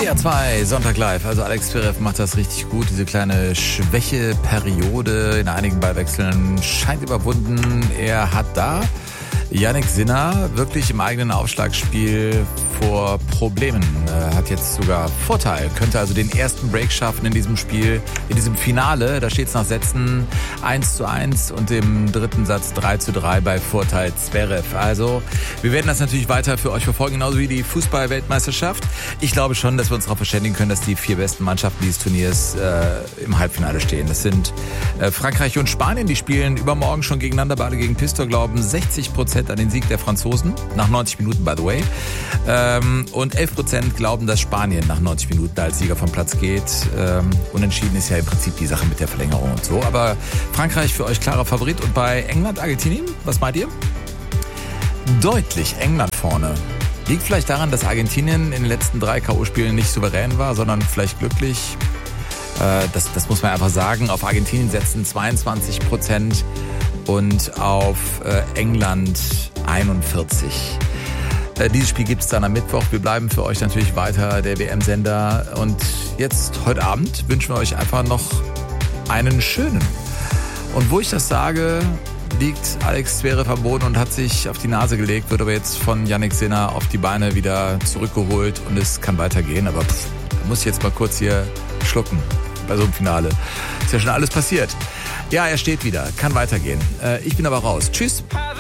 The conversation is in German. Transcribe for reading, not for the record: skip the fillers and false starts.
SWR 2, Sonntag live. Also Alex Zverev macht das richtig gut. Diese kleine Schwächeperiode in einigen Ballwechseln scheint überwunden. Er hat da Jannik Sinner wirklich im eigenen Aufschlagspiel vor Problemen. Hat jetzt sogar Vorteil. Könnte also den ersten Break schaffen in diesem Spiel, in diesem Finale. Da steht es nach Sätzen 1:1 und im dritten Satz 3:3 bei Vorteil Zverev. Also wir werden das natürlich weiter für euch verfolgen, genauso wie die Fußball-Weltmeisterschaft. Ich glaube schon, dass wir uns darauf verständigen können, dass die 4 besten Mannschaften dieses Turniers im Halbfinale stehen. Das sind Frankreich und Spanien. Die spielen übermorgen schon gegeneinander. Beide gegen Pistol glauben 60% an den Sieg der Franzosen. Nach 90 Minuten, by the way. Und 11% glauben, dass Spanien nach 90 Minuten als Sieger vom Platz geht. Unentschieden ist ja im Prinzip die Sache mit der Verlängerung und so. Aber Frankreich für euch klarer Favorit. Und bei England, Argentinien, was meint ihr? Deutlich England vorne. Liegt vielleicht daran, dass Argentinien in den letzten 3 K.O.-Spielen nicht souverän war, sondern vielleicht glücklich. Das muss man einfach sagen. Auf Argentinien setzen 22% und auf England 41%. Dieses Spiel gibt es dann am Mittwoch. Wir bleiben für euch natürlich weiter der WM-Sender. Und jetzt, heute Abend, wünschen wir euch einfach noch einen schönen. Und wo ich das sage, liegt Alex Zverev am Boden und hat sich auf die Nase gelegt, wird aber jetzt von Jannik Sinner auf die Beine wieder zurückgeholt und es kann weitergehen. Aber da muss ich jetzt mal kurz hier schlucken bei so einem Finale. Ist ja schon alles passiert. Ja, er steht wieder, kann weitergehen. Ich bin aber raus. Tschüss.